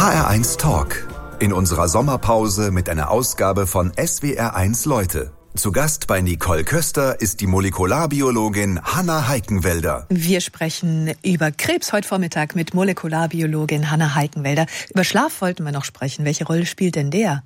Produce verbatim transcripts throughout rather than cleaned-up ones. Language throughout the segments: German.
H R eins Talk. In unserer Sommerpause mit einer Ausgabe von S W R eins Leute. Zu Gast bei Nicole Köster ist die Molekularbiologin Hanna Heikenwälder. Wir sprechen über Krebs heute Vormittag mit Molekularbiologin Hanna Heikenwälder. Über Schlaf wollten wir noch sprechen. Welche Rolle spielt denn der?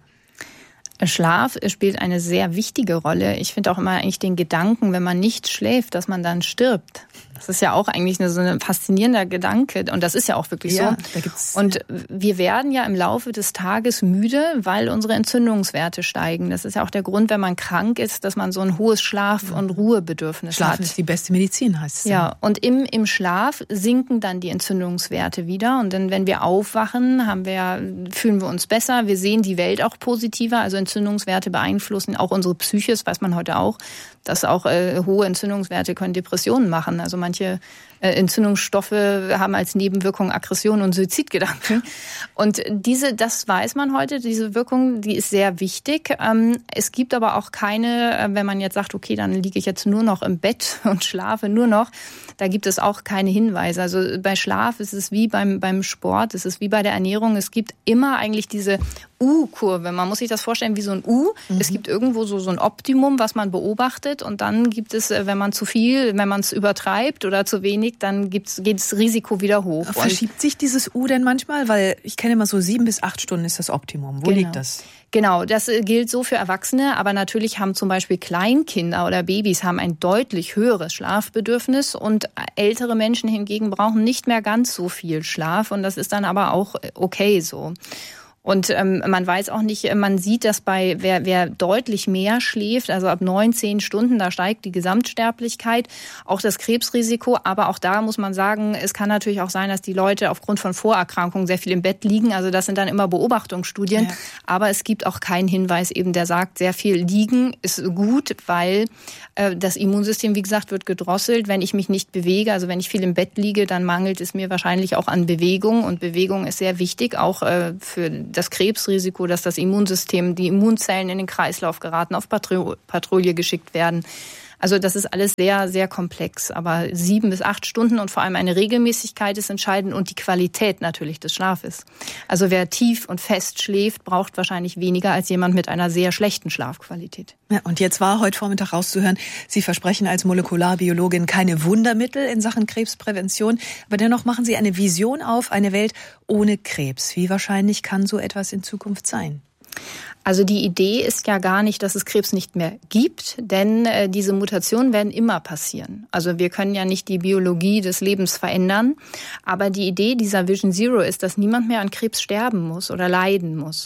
Schlaf spielt eine sehr wichtige Rolle. Ich finde auch immer eigentlich den Gedanken, wenn man nicht schläft, dass man dann stirbt. Das ist ja auch eigentlich eine, so ein faszinierender Gedanke. Und das ist ja auch wirklich ja, so. Da gibt's, und ja. wir werden ja im Laufe des Tages müde, weil unsere Entzündungswerte steigen. Das ist ja auch der Grund, wenn man krank ist, dass man so ein hohes Schlaf- und Ruhebedürfnis Schlafen hat. Schlafen ist die beste Medizin, heißt es. Ja, ja. Und im, im Schlaf sinken dann die Entzündungswerte wieder. Und dann, wenn wir aufwachen, haben wir, fühlen wir uns besser. Wir sehen die Welt auch positiver. Also Entzündungswerte beeinflussen auch unsere Psyche, das weiß man heute auch, dass auch äh, hohe Entzündungswerte können Depressionen machen. Also manche äh, Entzündungsstoffe haben als Nebenwirkung Aggression und Suizidgedanken. Und diese, das weiß man heute, diese Wirkung, die ist sehr wichtig. Ähm, es gibt aber auch keine, äh, wenn man jetzt sagt, okay, dann liege ich jetzt nur noch im Bett und schlafe nur noch, da gibt es auch keine Hinweise. Also bei Schlaf ist es wie beim, beim Sport, es ist wie bei der Ernährung. Es gibt immer eigentlich diese U-Kurve. Man muss sich das vorstellen wie so ein U. Mhm. Es gibt irgendwo so, so ein Optimum, was man beobachtet. Und dann gibt es, wenn man zu viel, wenn man es übertreibt oder zu wenig, dann gibt's, geht das Risiko wieder hoch. Verschiebt und sich dieses U denn manchmal? Weil ich kenne immer so sieben bis acht Stunden ist das Optimum. Wo genau. liegt das? Genau, das gilt so für Erwachsene, aber natürlich haben zum Beispiel Kleinkinder oder Babys haben ein deutlich höheres Schlafbedürfnis und ältere Menschen hingegen brauchen nicht mehr ganz so viel Schlaf und das ist dann aber auch okay so. Und ähm, man weiß auch nicht, man sieht das bei, wer, wer deutlich mehr schläft, also ab neun, zehn Stunden, da steigt die Gesamtsterblichkeit, auch das Krebsrisiko. Aber auch da muss man sagen, es kann natürlich auch sein, dass die Leute aufgrund von Vorerkrankungen sehr viel im Bett liegen. Also das sind dann immer Beobachtungsstudien. Ja. Aber es gibt auch keinen Hinweis eben, der sagt, sehr viel liegen ist gut, weil äh, das Immunsystem, wie gesagt, wird gedrosselt. Wenn ich mich nicht bewege, also wenn ich viel im Bett liege, dann mangelt es mir wahrscheinlich auch an Bewegung. Und Bewegung ist sehr wichtig, auch äh, für das Krebsrisiko, dass das Immunsystem, die Immunzellen in den Kreislauf geraten, auf Patru- Patrouille geschickt werden. Also das ist alles sehr, sehr komplex. Aber sieben bis acht Stunden und vor allem eine Regelmäßigkeit ist entscheidend und die Qualität natürlich des Schlafes. Also wer tief und fest schläft, braucht wahrscheinlich weniger als jemand mit einer sehr schlechten Schlafqualität. Ja, und jetzt war heute Vormittag rauszuhören, Sie versprechen als Molekularbiologin keine Wundermittel in Sachen Krebsprävention, aber dennoch machen Sie eine Vision auf, eine Welt ohne Krebs. Wie wahrscheinlich kann so etwas in Zukunft sein? Also die Idee ist ja gar nicht, dass es Krebs nicht mehr gibt, denn äh, diese Mutationen werden immer passieren. Also wir können ja nicht die Biologie des Lebens verändern, aber die Idee dieser Vision Zero ist, dass niemand mehr an Krebs sterben muss oder leiden muss.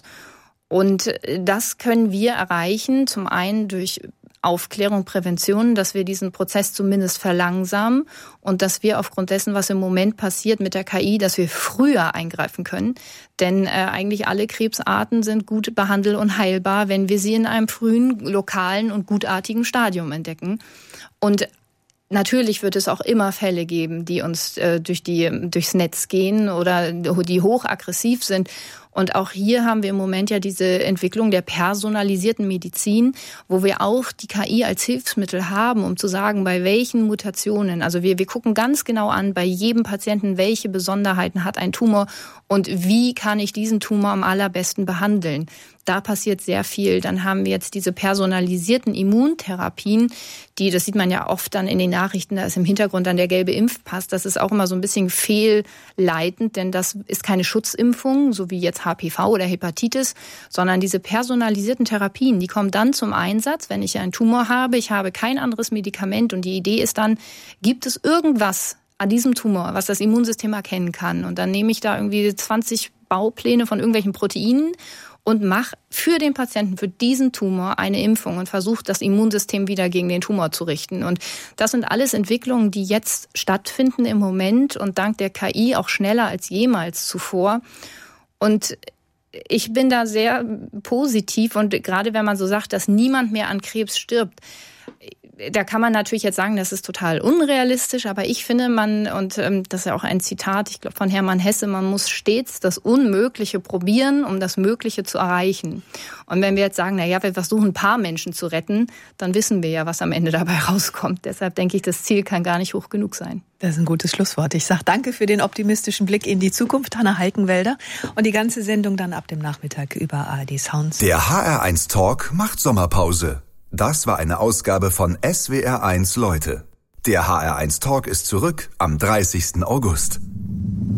Und das können wir erreichen, zum einen durch Aufklärung, Prävention, dass wir diesen Prozess zumindest verlangsamen und dass wir aufgrund dessen, was im Moment passiert mit der K I, dass wir früher eingreifen können. Denn äh, eigentlich alle Krebsarten sind gut behandelt und heilbar, wenn wir sie in einem frühen, lokalen und gutartigen Stadium entdecken. Und natürlich wird es auch immer Fälle geben, die uns äh, durch die, durchs Netz gehen oder die hochaggressiv sind. Und auch hier haben wir im Moment ja diese Entwicklung der personalisierten Medizin, wo wir auch die K I als Hilfsmittel haben, um zu sagen, bei welchen Mutationen. Also wir, wir gucken ganz genau an, bei jedem Patienten, welche Besonderheiten hat ein Tumor und wie kann ich diesen Tumor am allerbesten behandeln. Da passiert sehr viel. Dann haben wir jetzt diese personalisierten Immuntherapien, die, das sieht man ja oft dann in den Nachrichten, da ist im Hintergrund dann der gelbe Impfpass. Das ist auch immer so ein bisschen fehlleitend, denn das ist keine Schutzimpfung, so wie jetzt H P V oder Hepatitis, sondern diese personalisierten Therapien, die kommen dann zum Einsatz, wenn ich einen Tumor habe, ich habe kein anderes Medikament und die Idee ist dann, gibt es irgendwas an diesem Tumor, was das Immunsystem erkennen kann? Und dann nehme ich da irgendwie zwanzig Baupläne von irgendwelchen Proteinen und mache für den Patienten, für diesen Tumor eine Impfung und versuche, das Immunsystem wieder gegen den Tumor zu richten. Und das sind alles Entwicklungen, die jetzt stattfinden im Moment und dank der K I auch schneller als jemals zuvor. Und ich bin da sehr positiv und gerade wenn man so sagt, dass niemand mehr an Krebs stirbt, da kann man natürlich jetzt sagen, das ist total unrealistisch, aber ich finde, man, und ähm, das ist ja auch ein Zitat, ich glaube von Hermann Hesse, man muss stets das Unmögliche probieren, um das Mögliche zu erreichen. Und wenn wir jetzt sagen, na ja, wir versuchen ein paar Menschen zu retten, dann wissen wir ja, was am Ende dabei rauskommt. Deshalb denke ich, das Ziel kann gar nicht hoch genug sein. Das ist ein gutes Schlusswort. Ich sage danke für den optimistischen Blick in die Zukunft, Hanna Heikenwälder. Und die ganze Sendung dann ab dem Nachmittag über A R D Sounds. Der H R eins Talk macht Sommerpause. Das war eine Ausgabe von S W R eins Leute. Der H R eins Talk ist zurück am dreißigsten August.